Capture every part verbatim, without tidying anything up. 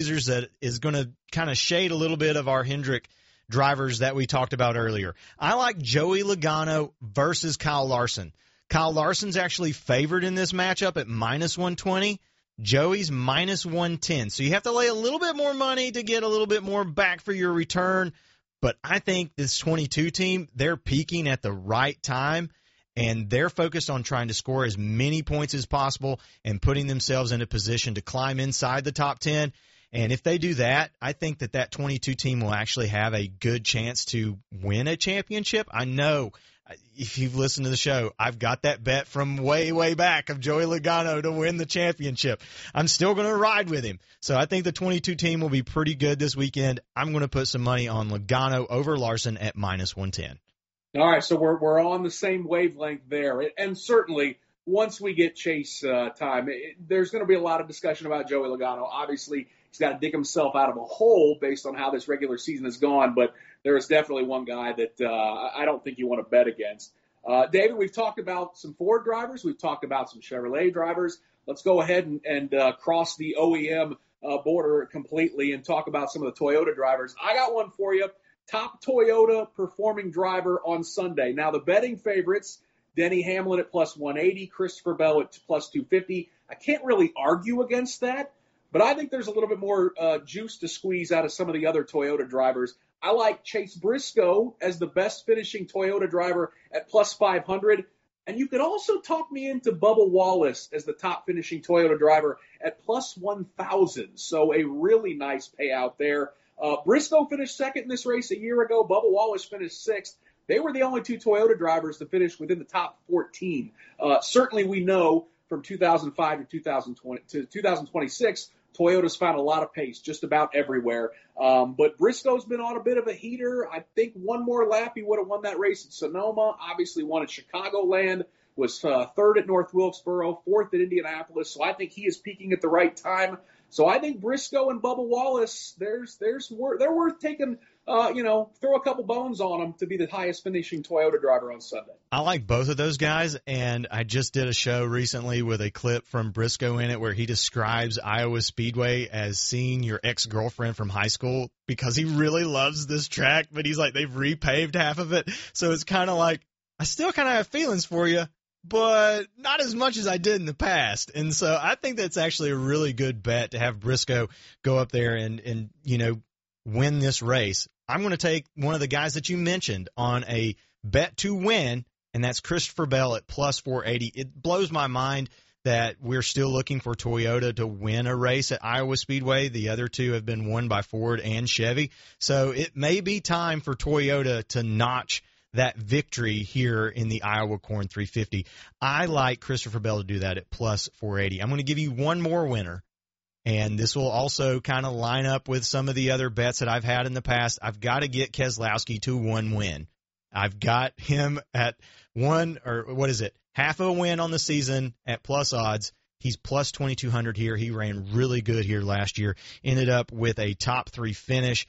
losers that is going to kind of shade a little bit of our Hendrick drivers that we talked about earlier. I like Joey Logano versus Kyle Larson. Kyle Larson's actually favored in this matchup at minus one twenty. Joey's minus one ten. So you have to lay a little bit more money to get a little bit more back for your return. But I think this twenty-two team, they're peaking at the right time, and they're focused on trying to score as many points as possible and putting themselves in a position to climb inside the top ten. And if they do that, I think that that twenty-two team will actually have a good chance to win a championship. I know if you've listened to the show, I've got that bet from way, way back of Joey Logano to win the championship. I'm still going to ride with him. So I think the twenty-two team will be pretty good this weekend. I'm going to put some money on Logano over Larson at minus one ten. All right, so we're we're on the same wavelength there. And certainly, once we get Chase uh, time, it, there's going to be a lot of discussion about Joey Logano. Obviously, he's got to dig himself out of a hole based on how this regular season has gone, but there is definitely one guy that uh, I don't think you want to bet against. Uh, David, we've talked about some Ford drivers. We've talked about some Chevrolet drivers. Let's go ahead and, and uh, cross the O E M uh, border completely and talk about some of the Toyota drivers. I got one for you. Top Toyota performing driver on Sunday. Now, the betting favorites, Denny Hamlin at plus one eighty, Christopher Bell at plus two fifty. I can't really argue against that, but I think there's a little bit more uh, juice to squeeze out of some of the other Toyota drivers. I like Chase Briscoe as the best finishing Toyota driver at plus five hundred. And you could also talk me into Bubba Wallace as the top finishing Toyota driver at plus one thousand. So a really nice payout there. Uh, Briscoe finished second in this race a year ago. Bubba Wallace finished sixth. They were the only two Toyota drivers to finish within the top fourteen. Uh, certainly we know from two thousand five to two thousand twenty to two thousand twenty-six, Toyota's found a lot of pace just about everywhere. Um, but Briscoe's been on a bit of a heater. I think one more lap, he would have won that race at Sonoma. Obviously won at Chicagoland, was uh, third at North Wilkesboro, fourth at Indianapolis. So I think he is peaking at the right time. So I think Briscoe and Bubba Wallace, there's, there's, they're worth taking, uh, you know, throw a couple bones on them to be the highest finishing Toyota driver on Sunday. I like both of those guys, and I just did a show recently with a clip from Briscoe in it where he describes Iowa Speedway as seeing your ex-girlfriend from high school because he really loves this track, but he's like, they've repaved half of it. So it's kind of like, I still kind of have feelings for you, but not as much as I did in the past. And so I think that's actually a really good bet to have Briscoe go up there and, and you know, win this race. I'm going to take one of the guys that you mentioned on a bet to win, and that's Christopher Bell at plus four eighty. It blows my mind that we're still looking for Toyota to win a race at Iowa Speedway. The other two have been won by Ford and Chevy. So it may be time for Toyota to notch that victory here in the Iowa Corn three fifty. I like Christopher Bell to do that at plus four eighty. I'm going to give you one more winner, and this will also kind of line up with some of the other bets that I've had in the past. I've got to get Keselowski to one win. I've got him at one, or what is it, half a win on the season at plus odds. He's plus twenty-two hundred here. He ran really good here last year, ended up with a top three finish.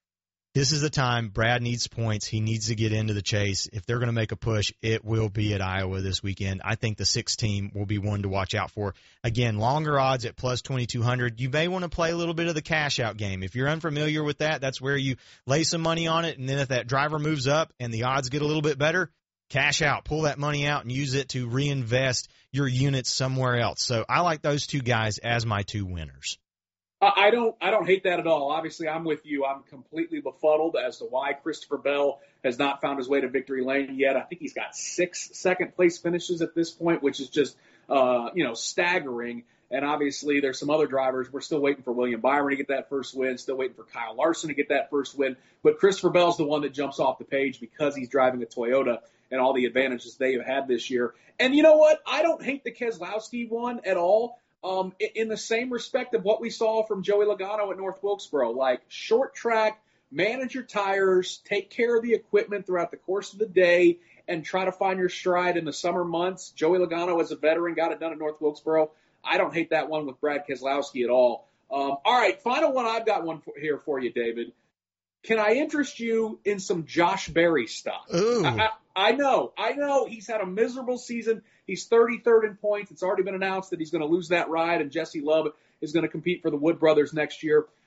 This is the time Brad needs points. He needs to get into the chase. If they're going to make a push, it will be at Iowa this weekend. I think the sixth team will be one to watch out for. Again, longer odds at plus twenty-two hundred. You may want to play a little bit of the cash-out game. If you're unfamiliar with that, that's where you lay some money on it, and then if that driver moves up and the odds get a little bit better, cash out. Pull that money out and use it to reinvest your units somewhere else. So I like those two guys as my two winners. I don't I don't hate that at all. Obviously, I'm with you. I'm completely befuddled as to why Christopher Bell has not found his way to victory lane yet. I think he's got six second-place finishes at this point, which is just, uh, you know, staggering. And obviously, there's some other drivers. We're still waiting for William Byron to get that first win, still waiting for Kyle Larson to get that first win. But Christopher Bell's the one that jumps off the page because he's driving a Toyota and all the advantages they have had this year. And you know what? I don't hate the Keselowski one at all. Um, in the same respect of what we saw from Joey Logano at North Wilkesboro, like short track, manage your tires, take care of the equipment throughout the course of the day, and try to find your stride in the summer months. Joey Logano, as a veteran, got it done at North Wilkesboro. I don't hate that one with Brad Keselowski at all. Um, all right, final one. I've got one for, here for you, David. Can I interest you in some Josh Berry stuff? Ooh. I, I, I know, I know. He's had a miserable season. He's thirty-third in points. It's already been announced that he's going to lose that ride, and Jesse Love is going to compete for the Wood Brothers next year.